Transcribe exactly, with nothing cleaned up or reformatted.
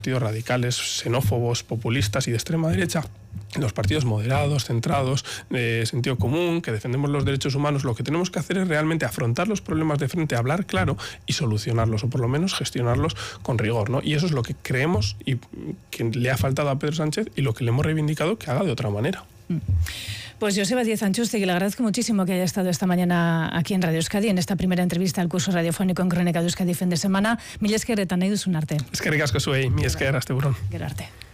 partidos radicales, xenófobos, populistas y de extrema derecha, los partidos moderados, centrados, de sentido común, que defendemos los derechos humanos, lo que tenemos que hacer es realmente afrontar los problemas de frente, hablar claro y solucionarlos, o por lo menos gestionarlos con rigor, ¿no? Y eso es lo que creemos y que le ha faltado a Pedro Sánchez y lo que le hemos reivindicado que haga de otra manera. Pues Joseba Díez Anchustegui, le agradezco muchísimo que haya estado esta mañana aquí en Radio Euskadi, en esta primera entrevista al curso radiofónico en Crónica de Euskadi fin de semana. Mila esker eta nahi duzun arte. Eskerrik asko zuei, mi esker, asteburon. Gero arte.